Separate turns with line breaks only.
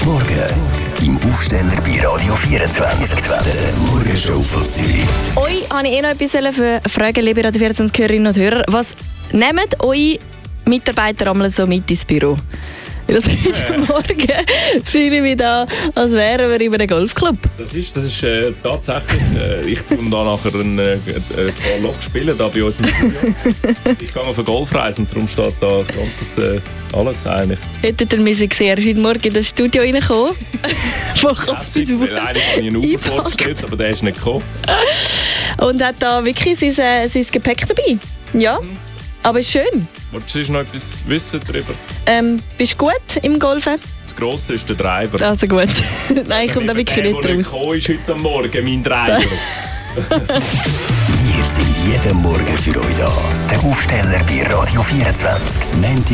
Morgen im Aufsteller bei Radio 24. Der Morgenshow von Zürich.
Euch habe ich noch etwas fragen, liebe Radio 24 Hörerinnen und Hörer. Was nehmen eure Mitarbeiter einmal so mit ins Büro? Weil das heute Morgen fühle ich mich da, als wären wir in einem Golfclub.
Das ist tatsächlich. Ich tue da nachher ein paar Loch spielen da bei uns im Studio. Ich gehe auf eine Golfreise und darum steht da ganzes alles eigentlich.
Hättet ihr müssen sehen, er ist heute Morgen in das Studio reingekommen. Von Kopf bis Fuß.
Eigentlich habe ich einen Uber vorgestellt, aber der ist nicht gekommen.
Und hat da wirklich sein Gepäck dabei. Ja, aber ist schön.
Wolltest du noch etwas wissen darüber?
Bist du gut im Golfen?
Das Grosse ist der Driver.
Also gut. Nein, ich komme da wirklich nicht
der
raus.
Der ist heute Morgen mein Driver.
Wir sind jeden Morgen für euch da. Der Aufsteller bei Radio 24.